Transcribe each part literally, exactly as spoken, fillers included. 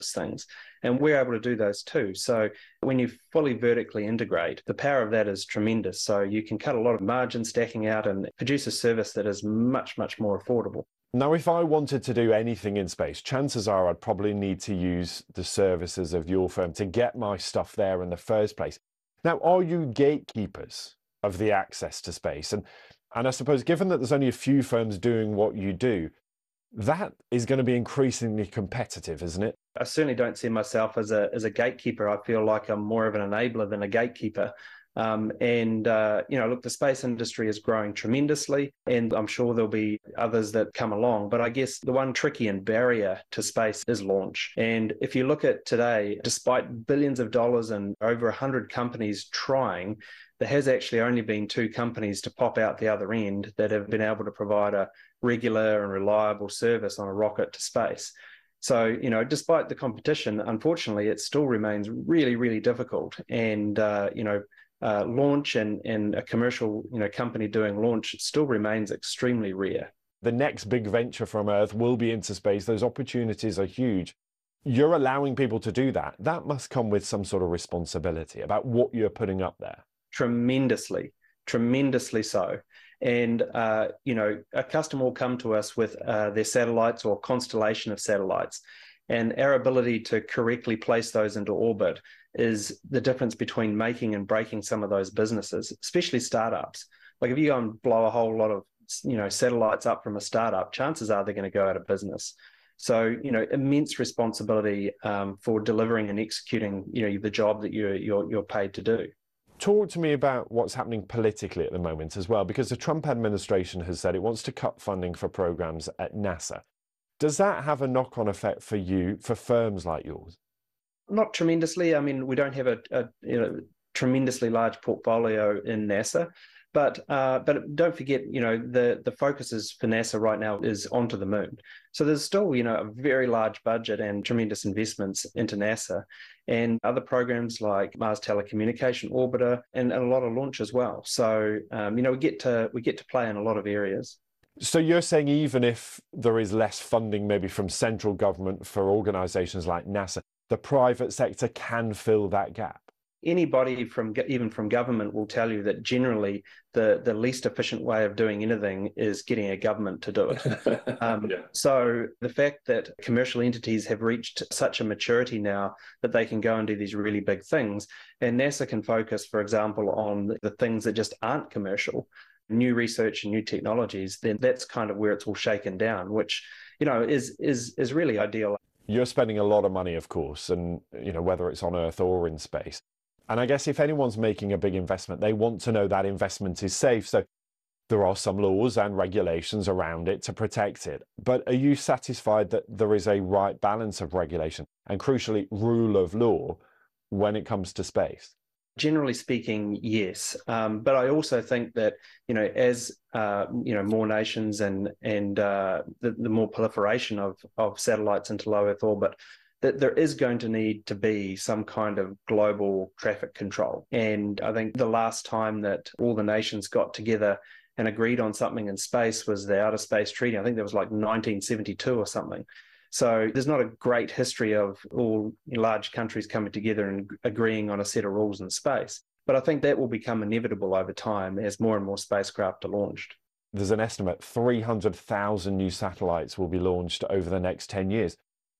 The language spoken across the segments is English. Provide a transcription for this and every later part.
things. And we're able to do those too. So when you fully vertically integrate, the power of that is tremendous. So you can cut a lot of margin stacking out and produce a service that is much, much more affordable. Now, if I wanted to do anything in space, chances are I'd probably need to use the services of your firm to get my stuff there in the first place. Now, are you gatekeepers of the access to space? And, and I suppose, given that there's only a few firms doing what you do, that is going to be increasingly competitive, isn't it? I certainly don't see myself as a as a gatekeeper. I feel like I'm more of an enabler than a gatekeeper. Um, and, uh, you know, look, the space industry is growing tremendously, and I'm sure there'll be others that come along. But I guess the one tricky and barrier to space is launch. And if you look at today, despite billions of dollars and over one hundred companies trying, there has actually only been two companies to pop out the other end that have been able to provide a regular and reliable service on a rocket to space. So, you know, despite the competition, unfortunately, it still remains really, really difficult. And, uh, you know, uh, launch and, and a commercial, you know, company doing launch still remains extremely rare. The next big venture from Earth will be into space. Those opportunities are huge. You're allowing people to do that. That must come with some sort of responsibility about what you're putting up there. Tremendously, tremendously so. And, uh, you know, a customer will come to us with uh, their satellites or constellation of satellites. And our ability to correctly place those into orbit is the difference between making and breaking some of those businesses, especially startups. Like if you go and blow a whole lot of, you know, satellites up from a startup, chances are they're going to go out of business. So, you know, immense responsibility um, for delivering and executing, you know, the job that you're, you're, you're paid to do. Talk to me about what's happening politically at the moment as well, because the Trump administration has said it wants to cut funding for programs at NASA. Does that have a knock-on effect for you, for firms like yours? Not tremendously. I mean, we don't have a, a you know, tremendously large portfolio in NASA, but uh, but don't forget, you know, the the focus is for NASA right now is onto the moon. So there's still, you know, a very large budget and tremendous investments into NASA and other programs like Mars Telecommunication Orbiter and, and a lot of launch as well. So um, you know, we get to we get to play in a lot of areas. So you're saying even if there is less funding maybe from central government for organizations like NASA, the private sector can fill that gap? Anybody from even from government will tell you that generally the, the least efficient way of doing anything is getting a government to do it. Um, yeah. So the fact that commercial entities have reached such a maturity now that they can go and do these really big things, and NASA can focus, for example, on the things that just aren't commercial, new research and new technologies, then that's kind of where it's all shaken down, which, you know, is is is really ideal. You're spending a lot of money, of course, and, you know, whether it's on Earth or in space. And I guess if anyone's making a big investment, they want to know that investment is safe. So there are some laws and regulations around it to protect it. But are you satisfied that there is a right balance of regulation and, crucially, rule of law when it comes to space? Generally speaking, yes. Um, but I also think that, you know, as, uh, you know, more nations and and uh, the, the more proliferation of, of satellites into low Earth orbit, that there is going to need to be some kind of global traffic control. And I think the last time that all the nations got together and agreed on something in space was the Outer Space Treaty. I think that was like nineteen seventy-two or something. So there's not a great history of all large countries coming together and agreeing on a set of rules in space. But I think that will become inevitable over time as more and more spacecraft are launched. There's an estimate three hundred thousand new satellites will be launched over the next ten years.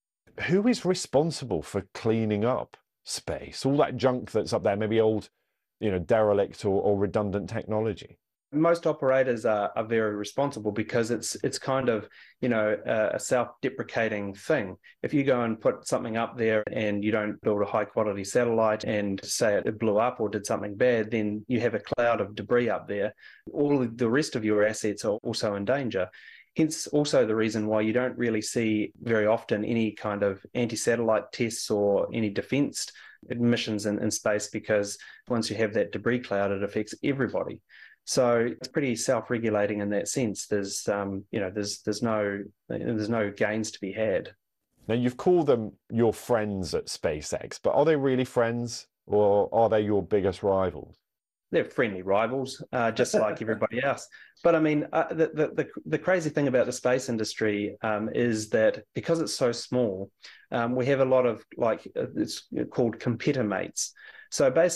Who is responsible for cleaning up space? All that junk that's up there, maybe old, you know, derelict or, or redundant technology. Most operators are, are very responsible because it's it's kind of, you know, a, a self-deprecating thing. If you go and put something up there and you don't build a high-quality satellite and say it blew up or did something bad, then you have a cloud of debris up there. All of the rest of your assets are also in danger. Hence also the reason why you don't really see very often any kind of anti-satellite tests or any defense missions in, in space, because once you have that debris cloud, it affects everybody. So it's pretty self-regulating in that sense. There's, um, you know, there's there's no there's no gains to be had. Now, you've called them your friends at SpaceX, but are they really friends, or are they your biggest rivals? they're friendly rivals, uh, just like everybody else. But I mean, uh, the, the the the crazy thing about the space industry um, is that because it's so small, um, we have a lot of like it's called competitor mates. So basically,